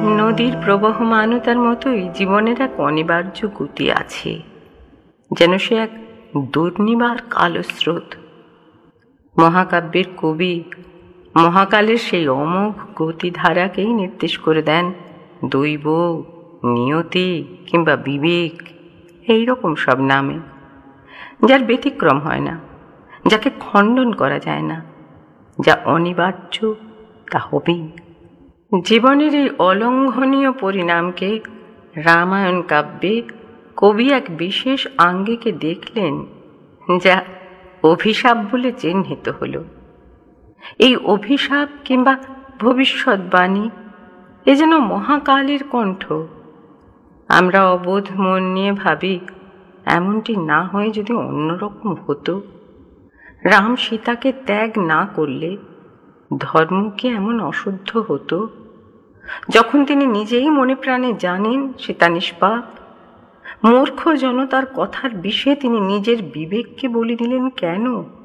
নদীর প্রবহমানতার মতোই জীবনের এক অনিবার্য গতি আছে, যেন সে এক দুর্নিবার কালো স্রোত। মহাকাব্যের কবি মহাকালের সেই অমোঘ গতিধারাকেই নির্দেশ করে দেন দৈব, নিয়তি কিংবা বিবেক, এইরকম সব নামে, যার ব্যতিক্রম হয় না, যাকে খণ্ডন করা যায় না, যা অনিবার্য তা হবেই। জীবনের এই অলঙ্ঘনীয় পরিণামকে রামায়ণ কাব্যে কবি এক বিশেষ আঙ্গিকে দেখলেন, যা অভিশাপ বলে চিহ্নিত হল। এই অভিশাপ কিংবা ভবিষ্যৎবাণী এ যেন মহাকালের কণ্ঠ। আমরা অবোধ মন নিয়ে ভাবি, এমনটি না হয়ে যদি অন্যরকম হতো। রাম সীতাকে ত্যাগ না করলে ধর্ম কি এমন অশুদ্ধ হতো? যখন তিনি নিজেই মনে প্রাণে জানেন সীতা নিষ্পাপ, মূর্খ জনতার কথার বিষে তিনি নিজের বিবেককে বলি দিলেন কেন?